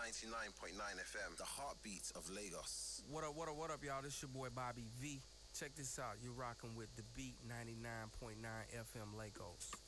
99.9 FM, the heartbeat of Lagos. What up, y'all? This your boy Bobby V. Check this out. You're rocking with The Beat 99.9 FM Lagos.